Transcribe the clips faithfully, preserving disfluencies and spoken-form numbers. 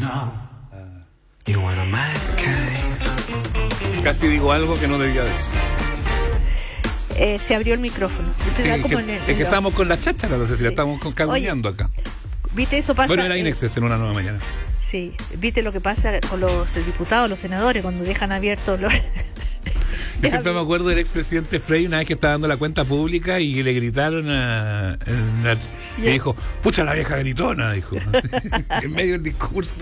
Casi digo algo que no debía decir. Eh, se abrió el micrófono. Sí, da es, como que, en el, es que en estábamos con la cháchara, no sé si Sí. la estamos caguneando acá. ¿Viste eso pasa? Bueno, era eh, Inexes en una nueva mañana. Sí, ¿viste lo que pasa con los diputados, los senadores, cuando dejan abiertos los... Yo siempre me acuerdo del expresidente Frey una vez que estaba dando la cuenta pública y le gritaron a... en la- y Yeah. dijo, pucha la vieja gritona, dijo. En medio del discurso.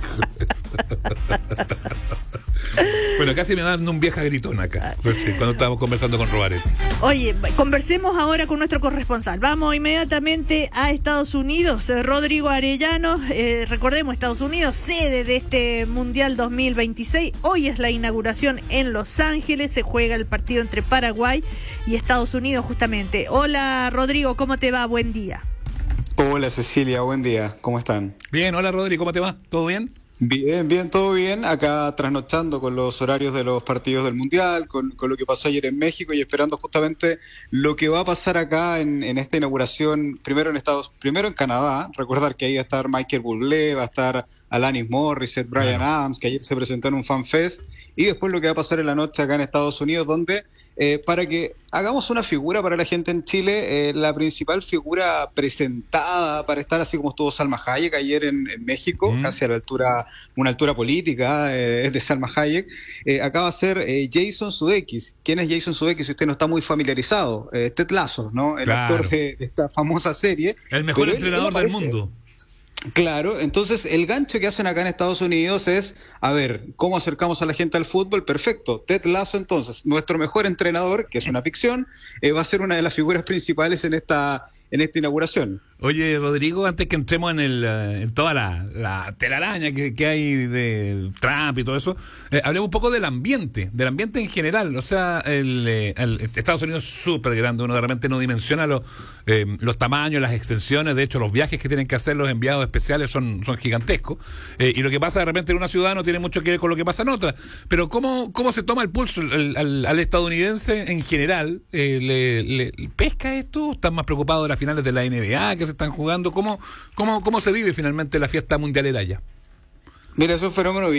Bueno, casi me dan un vieja gritona acá, pues sí, cuando estábamos conversando con Robaretti. Oye, conversemos ahora con nuestro corresponsal. Vamos inmediatamente a Estados Unidos. Eh, Rodrigo Arellano, eh, recordemos, Estados Unidos, sede de este Mundial dos mil veintiséis. Hoy es la inauguración en Los Ángeles. Se juega el partido entre Paraguay y Estados Unidos, justamente. Hola, Rodrigo, ¿cómo te va? Buen día. Hola Cecilia, buen día, ¿cómo están? Bien, hola Rodri, ¿cómo te va? ¿Todo bien? Bien, bien, todo bien, acá trasnochando con los horarios de los partidos del Mundial, con, con lo que pasó ayer en México y esperando justamente lo que va a pasar acá en, en esta inauguración, primero en Estados, primero en Canadá, recordar que ahí va a estar Michael Bublé, va a estar Alanis Morissette, Bryan Claro. Adams, que ayer se presentó en un fan fest, y después lo que va a pasar en la noche acá en Estados Unidos, donde Eh, para que hagamos una figura para la gente en Chile, eh, la principal figura presentada para estar así como estuvo Salma Hayek ayer en, en México, Mm. casi a la altura, una altura política eh, de Salma Hayek, eh, acá va a ser eh, Jason Sudeikis. ¿Quién es Jason Sudeikis? Si usted no está muy familiarizado, eh, Ted Lasso, ¿no? El Claro. actor de, de esta famosa serie. El mejor Pero él- entrenador él del aparece. mundo. Claro, entonces el gancho que hacen acá en Estados Unidos es, a ver, ¿cómo acercamos a la gente al fútbol? Perfecto, Ted Lasso entonces, nuestro mejor entrenador, que es una ficción, eh, va a ser una de las figuras principales en esta, en esta inauguración. Oye, Rodrigo, antes que entremos en, el, eh, en toda la, la telaraña que, que hay de Trump y todo eso, eh, hablemos un poco del ambiente, del ambiente en general. O sea, el, eh, el Estados Unidos es súper grande, uno de repente no dimensiona los, eh, los tamaños, las extensiones, de hecho los viajes que tienen que hacer los enviados especiales son, son gigantescos, eh, y lo que pasa de repente en una ciudad no tiene mucho que ver con lo que pasa en otra. Pero ¿cómo, cómo se toma el pulso al, al, al estadounidense en general? Eh, le, le, ¿Pesca esto? ¿Están más preocupados de las finales de la N B A que se están jugando? ¿Cómo, cómo, cómo se vive finalmente la fiesta mundialera allá? Mira, es un fenómeno